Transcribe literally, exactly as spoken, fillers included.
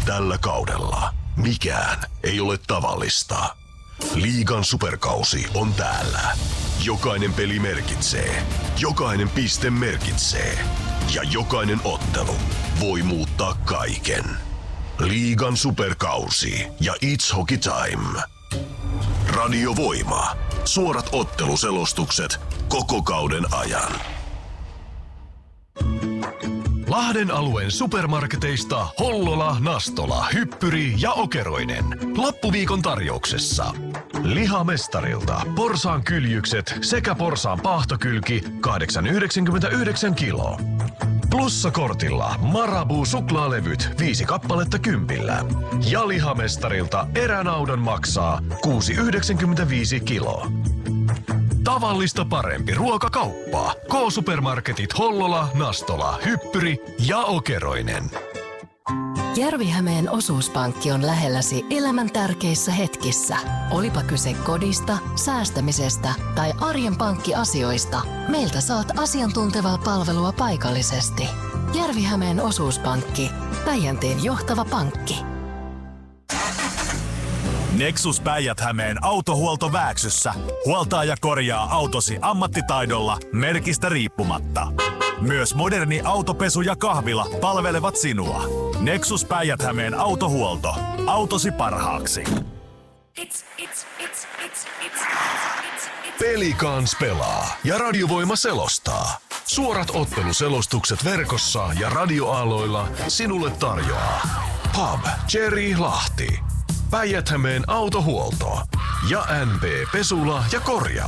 Tällä kaudella mikään ei ole tavallista. Liigan superkausi on täällä. Jokainen peli merkitsee. Jokainen piste merkitsee. Ja jokainen ottelu voi muuttaa kaiken. Liigan superkausi ja It's Hockey Time. Radio Voima. Suorat otteluselostukset koko kauden ajan. Lahden alueen supermarketeista Hollola, Nastola, Hyppyri ja Okeroinen. Loppuviikon tarjouksessa. Lihamestarilta porsaan kyljykset sekä porsaan pahtokylki kahdeksan pilkku yhdeksänkymmentäyhdeksän kilo. Plussakortilla Marabou suklaalevyt viisi kappaletta kympillä. Ja lihamestarilta eränaudan maksaa kuusi pilkku yhdeksänkymmentäviisi kilo. Tavallista parempi ruokakauppa. K-supermarketit Hollola, Nastola, Hyppyri ja Okeroinen. Järvi-Hämeen osuuspankki on lähelläsi elämän tärkeissä hetkissä. Olipa kyse kodista, säästämisestä tai arjen pankkiasioista, meiltä saat asiantuntevaa palvelua paikallisesti. Järvi-Hämeen osuuspankki, Päijänteen johtava pankki. Nexus Päijät-Hämeen autohuolto Vääksyssä huoltaa ja korjaa autosi ammattitaidolla merkistä riippumatta. Myös moderni autopesu ja kahvila palvelevat sinua. Nexus Päijät-Hämeen autohuolto. Autosi parhaaksi. It's, it's, it's, it's, it's, it's, Pelikans pelaa ja Radiovoima selostaa. Suorat otteluselostukset verkossa ja radioaaloilla sinulle tarjoaa Pub Cherry Lahti, Päijät-Hämeen autohuolto ja N B Pesula ja korjaus.